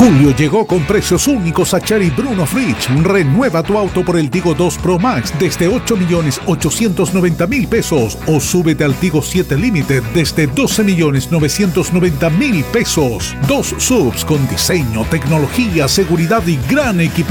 Julio llegó con precios únicos a Cherry Bruno Fridge. Renueva tu auto por el Tigo 2 Pro Max desde 8.890.000 pesos o súbete al Tigo 7 Limited desde 12.990.000 pesos. Dos SUVs con diseño, tecnología, seguridad y gran equipamiento.